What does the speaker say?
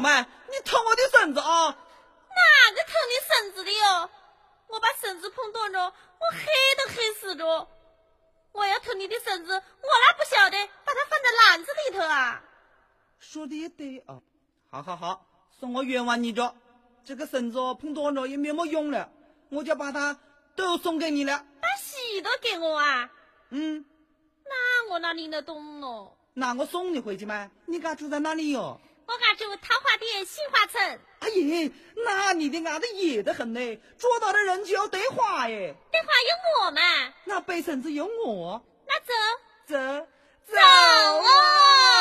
嘛，你偷我的绳子啊！ 哪个偷你绳子的哟？我把绳子碰断着，我黑都黑死着。我要偷你的绳子，我哪不晓得把它放在篮子里头啊？ 说的也对啊。好，算我冤枉你着。这个绳子碰断着也没么用了，我就把它都送给你了。 把喜都给我啊？ 嗯， 那我哪领得动哦？ 那我送你回去嘛。你家住在哪里哟？ 我家住桃花店杏花村。 哎呀，那你的伢子野得很呢，捉到的人就要对话耶。 对话有我嘛？ 那背绳子有我。 那走走走啊！